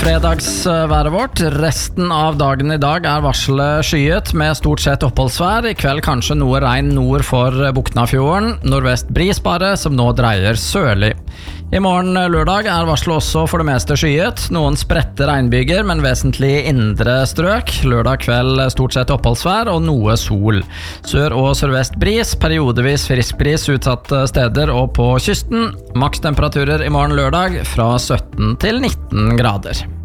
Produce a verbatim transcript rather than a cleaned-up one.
Fredagsværet vårt. Resten av dagen i dag er varselet skyet med stort sett oppholdsvær. I kveld kanskje noe regn nord for Buknafjorden. Nordvest bris bare, som nå dreier sørlig. I morgen lørdag er varselet også for det meste skyet. Noen spredte regnbyger, men vesentlig indre strøk. Lørdag kveld stort sett oppholdsvær og noe sol. Sør- og sørvest bris, periodevis frisk bris utsatte steder og på kysten. Makstemperaturer i morgen lørdag fra sytten til nitten grader.